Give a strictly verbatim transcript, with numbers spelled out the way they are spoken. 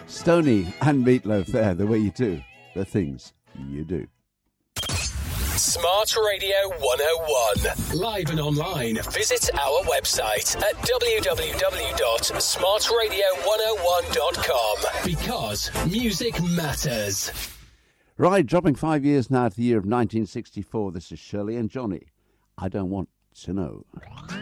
Stoney and Meatloaf there, the way you do the things you do. Smart Radio one oh one. Live and online. Visit our website at w w w dot smart radio one oh one dot com. Because music matters. Right, dropping five years now to the year of nineteen sixty-four. This is Shirley and Johnny. I don't want to know.